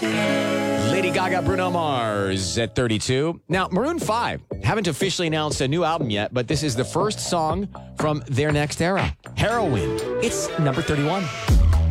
Lady Gaga, Bruno Mars at 32. Now, Maroon 5 haven't officially announced a new album yet, but this is the first song from their next era, Heroin. It's number 31.